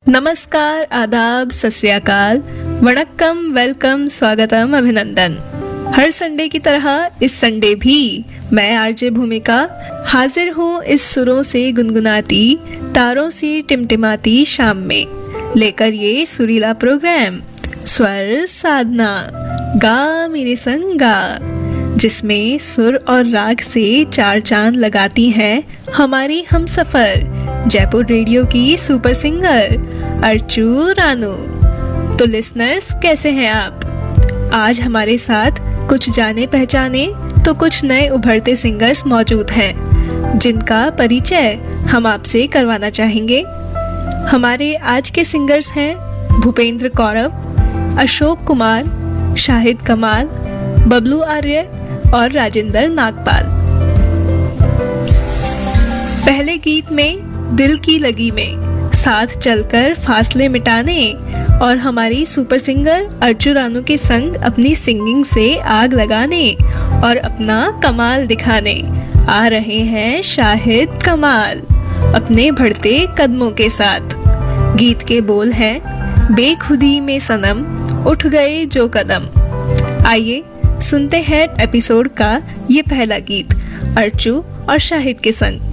नमस्कार, आदाब, सत श्री अकाल, वणक्कम, वेलकम, स्वागतम, अभिनंदन। हर संडे की तरह इस संडे भी मैं आरजे भूमिका हाजिर हूँ इस सुरों से गुनगुनाती, तारों से टिमटिमाती शाम में, लेकर ये सुरीला प्रोग्राम स्वर साधना, गा मेरे संग गा, जिसमें सुर और राग से चार चांद लगाती हैं हमारी हमसफर जयपुर रेडियो की सुपर सिंगर अर्चू रानू। तो लिसनर्स, कैसे हैं आप? आज हमारे साथ कुछ जाने पहचाने तो कुछ नए उभरते सिंगर्स मौजूद हैं, जिनका परिचय हम आपसे करवाना चाहेंगे। हमारे आज के सिंगर्स हैं भूपेंद्र कौरव, अशोक कुमार, शाहिद कमाल, बबलू आर्य और राजेंद्र नागपाल। पहले गीत में दिल की लगी में साथ चलकर फासले मिटाने और हमारी सुपर सिंगर अर्चू रानू के संग अपनी सिंगिंग से आग लगाने और अपना कमाल दिखाने आ रहे हैं शाहिद कमाल अपने बढ़ते कदमों के साथ। गीत के बोल हैं, बेखुदी में सनम उठ गए जो कदम। आइए सुनते हैं एपिसोड का ये पहला गीत अर्चू और शाहिद के संग।